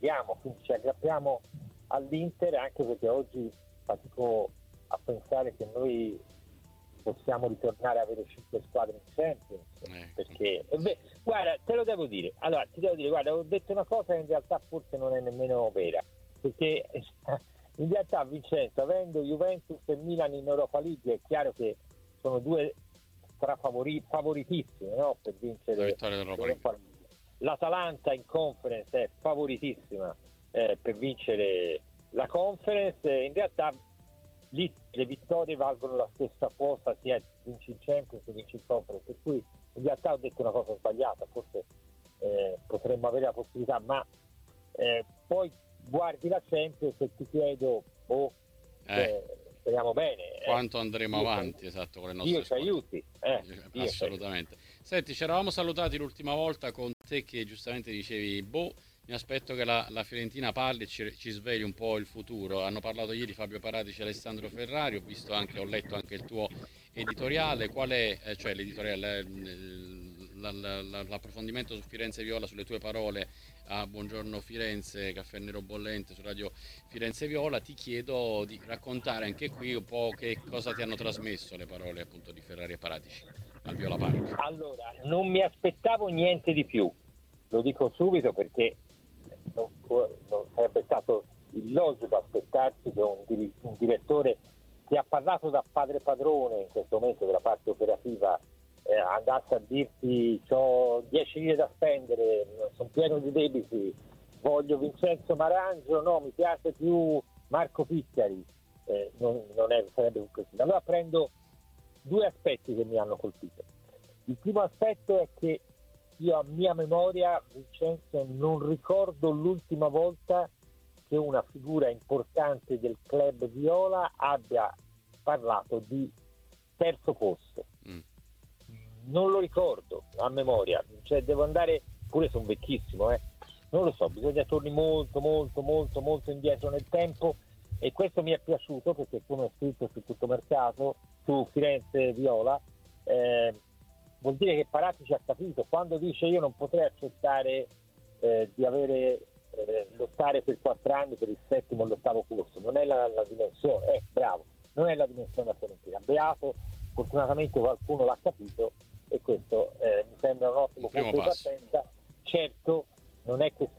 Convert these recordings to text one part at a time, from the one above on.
leghiamo, quindi ci aggrappiamo all'Inter, anche perché oggi fatico a pensare che noi possiamo ritornare a avere 5 squadre in Champions, perché guarda, te lo devo dire, allora ti devo dire, guarda, ho detto una cosa che in realtà forse non è nemmeno vera, perché in realtà, Vincenzo, avendo Juventus e Milan in Europa League, è chiaro che sono due favoritissime, no? Per vincere la vittoria dell'Europa League. L'Atalanta in Conference è favoritissima per vincere la Conference, in realtà lì le vittorie valgono la stessa cosa, sia vinci in Champions che vinci in Conference, per cui in realtà ho detto una cosa sbagliata, forse potremmo avere la possibilità, ma poi guardi la Champions e ti chiedo speriamo bene quanto andremo avanti, esatto, con le nostre Dio ci aiuti, assolutamente. Senti, ci eravamo salutati l'ultima volta con te che giustamente dicevi mi aspetto che la Fiorentina parli e ci svegli un po' il futuro. Hanno parlato ieri Fabio Paratici e Alessandro Ferrari, ho letto anche il tuo editoriale. Qual è, cioè l'editoriale, l'approfondimento su Firenze Viola, sulle tue parole a Buongiorno Firenze, Caffè Nero Bollente su Radio Firenze Viola. Ti chiedo di raccontare anche qui un po' che cosa ti hanno trasmesso le parole appunto di Ferrari e Paratici al Viola Park. Allora, non mi aspettavo niente di più, lo dico subito, perché non sarebbe stato illogico aspettarsi che un direttore che ha parlato da padre padrone in questo momento della parte operativa andasse a dirti c'ho 10 lire da spendere, sono pieno di debiti, voglio Vincenzo Marangio, no, mi piace più Marco Picchiari, sarebbe così. Allora prendo due aspetti che mi hanno colpito. Il primo aspetto è che io a mia memoria, Vincenzo, non ricordo l'ultima volta che una figura importante del club viola abbia parlato di terzo posto. Non lo ricordo a memoria, cioè devo andare, pure sono vecchissimo, non lo so, bisogna torni molto molto molto molto indietro nel tempo, e questo mi è piaciuto perché, come ho scritto su Tuttomercato, su Firenze Viola, vuol dire che Paratici ha capito quando dice io non potrei accettare di avere lottare per 4 anni per il settimo o l'ottavo posto, non è la dimensione, bravo, non è la dimensione della Fiorentina. Beato, fortunatamente qualcuno l'ha capito, e questo mi sembra un ottimo punto di partenza. Certo, non è che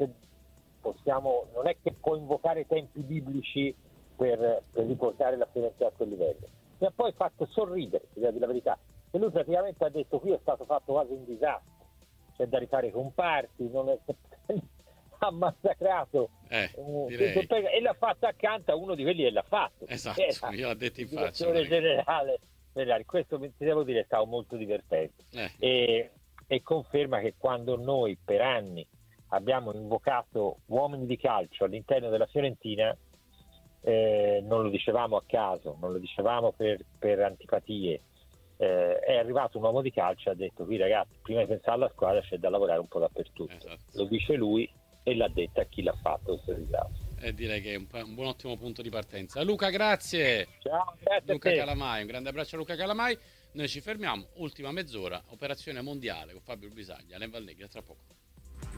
può invocare tempi biblici per riportare la Fiorentina a quel livello. Mi ha poi fatto sorridere, per dire la verità, e lui praticamente ha detto qui è stato fatto quasi un disastro, c'è da rifare i comparti, ha massacrato e l'ha fatto accanto a uno di quelli che l'ha fatto, esatto, io l'ho detto in faccia, il direttore generale. Questo ti devo dire è stato molto divertente e conferma che quando noi per anni abbiamo invocato uomini di calcio all'interno della Fiorentina, non lo dicevamo a caso, non lo dicevamo per antipatie, è arrivato un uomo di calcio e ha detto qui ragazzi, prima di pensare alla squadra c'è da lavorare un po' dappertutto. Esatto. Lo dice lui e l'ha detto a chi l'ha fatto questo risultato. E direi che è un buon ottimo punto di partenza. Luca, grazie. Ciao, grazie Luca a te. Calamai, un grande abbraccio a Luca Calamai. Noi ci fermiamo, ultima mezz'ora, operazione mondiale con Fabio Bisaglia, Alen Valnegri, tra poco.